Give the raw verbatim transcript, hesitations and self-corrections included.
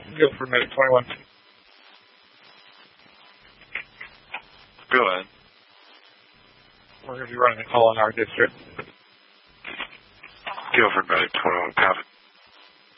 Guilford Medic twenty-one. Go ahead. We're going to be running a call in our district. Guilford Medic twenty-one, copy.